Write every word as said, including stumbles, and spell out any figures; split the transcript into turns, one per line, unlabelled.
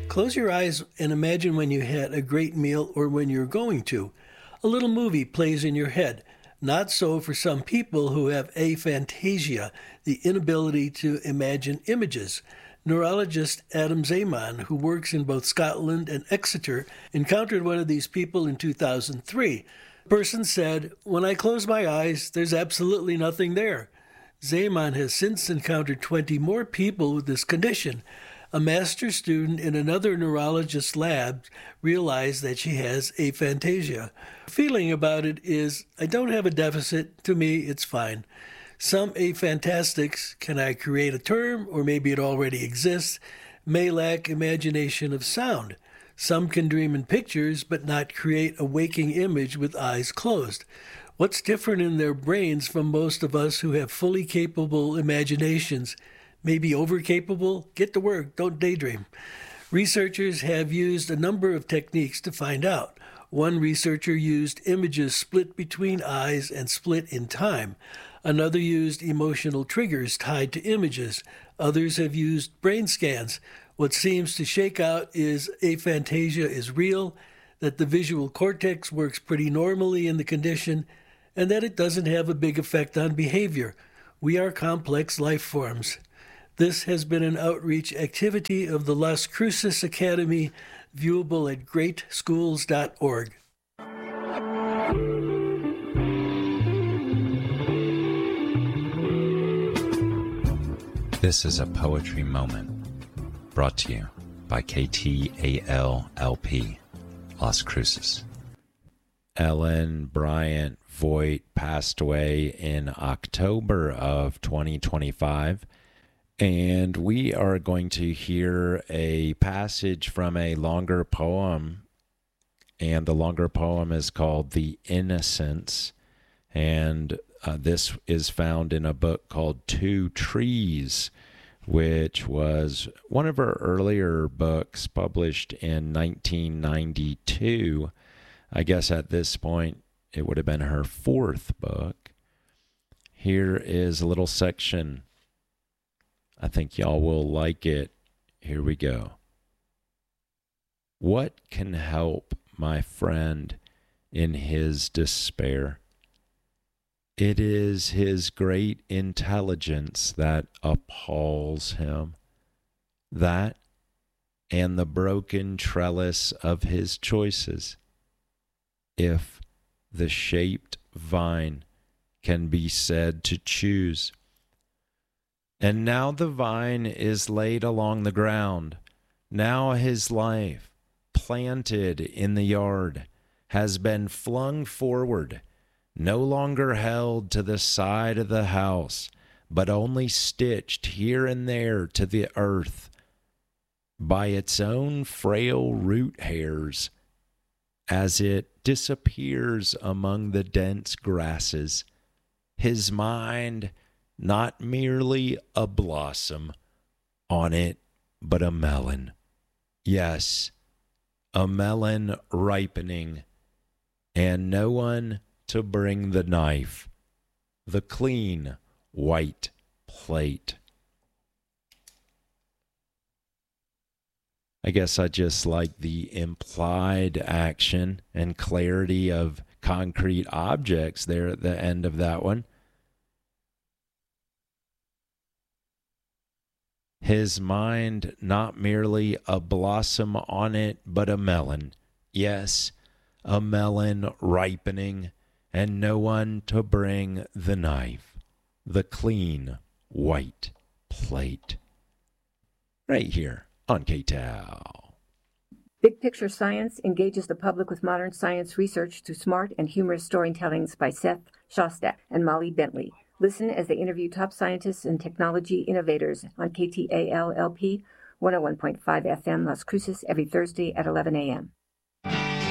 Close your eyes and imagine when you had a great meal or when you're going to. A little movie plays in your head. Not so for some people who have aphantasia, the inability to imagine images. Neurologist Adam Zaman, who works in both Scotland and Exeter, encountered one of these people in two thousand three. The person said, "When I close my eyes, there's absolutely nothing there." Zaman has since encountered twenty more people with this condition. A master's student in another neurologist's lab realized that she has aphantasia. The feeling about it is, I don't have a deficit, to me it's fine. Some aphantastics, can I create a term, or maybe it already exists, may lack imagination of sound. Some can dream in pictures, but not create a waking image with eyes closed. What's different in their brains from most of us who have fully capable imaginations? Maybe overcapable? Get to work, don't daydream. Researchers have used a number of techniques to find out. One researcher used images split between eyes and split in time. Another used emotional triggers tied to images. Others have used brain scans. What seems to shake out is aphantasia is real, that the visual cortex works pretty normally in the condition, and that it doesn't have a big effect on behavior. We are complex life forms. This has been an outreach activity of the Las Cruces Academy, viewable at great schools dot org.
This is a poetry moment brought to you by K T A L L P, Las Cruces. Ellen Bryant Voigt passed away in October of twenty twenty-five, and we are going to hear a passage from a longer poem, and the longer poem is called The Innocents, and uh, this is found in a book called Two Trees, which was one of her earlier books published in nineteen ninety-two. I guess at this point it would have been her fourth book. Here is a little section. I think y'all will like it. Here we go. What can help my friend in his despair? It is his great intelligence that appalls him. That and the broken trellis of his choices. If the shaped vine can be said to choose. And now the vine is laid along the ground. Now his life, planted in the yard, has been flung forward, no longer held to the side of the house, but only stitched here and there to the earth by its own frail root hairs as it disappears among the dense grasses. His mind, not merely a blossom on it, but a melon. Yes, a melon ripening, and no one to bring the knife, the clean white plate. I guess I just like the implied action and clarity of concrete objects there at the end of that one. His mind, not merely a blossom on it, but a melon. Yes, a melon ripening, and no one to bring the knife, the clean white plate. Right here on K T A L.
Big Picture Science engages the public with modern science research through smart and humorous storytellings by Seth Shostak and Molly Bentley. Listen as they interview top scientists and technology innovators on K T A L L P one oh one point five F M Las Cruces every Thursday at eleven a.m.